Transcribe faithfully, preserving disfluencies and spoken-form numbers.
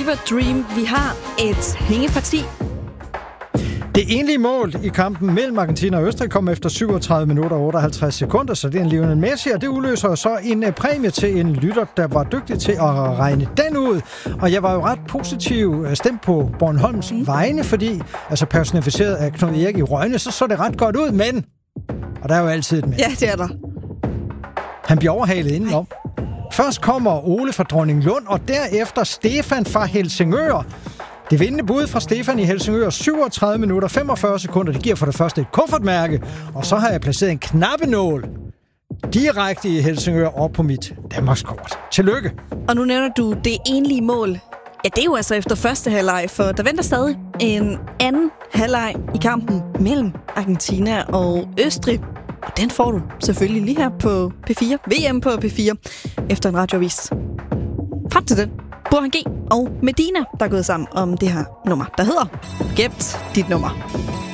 Fever Dream. Vi har et hængeparti. Det enlige mål i kampen mellem Argentina og Østrig kom efter syvogtredive minutter og otteoghalvtreds sekunder, så det er en Lionel Messi, og det udløser så en præmie til en lytter, der var dygtig til at regne den ud. Og jeg var jo ret positiv stemt på Bornholms mm. vegne, fordi altså personificeret af Knud Erik i Rønne, så så det ret godt ud, men... Og der er jo altid et men. Ja, det er der. Han bliver overhalet indenom. Først kommer Ole fra Dronninglund, og derefter Stefan fra Helsingør. Det vindende bud fra Stefan i Helsingør, syvogtredive minutter femogfyrre sekunder. Det giver for det første et kuffertmærke, og så har jeg placeret en knappenål direkte i Helsingør op på mit Danmarkskort. Tillykke! Og nu nævner du det enlige mål. Ja, det er jo altså efter første halvleg, for der venter stadig en anden halvleg i kampen mellem Argentina og Østrig. Og den får du selvfølgelig lige her på P fire. V M på P fire efter en radioavis. Frem til den. Burhan G og Medina, der er gået sammen om det her nummer, der hedder Gemt dit nummer.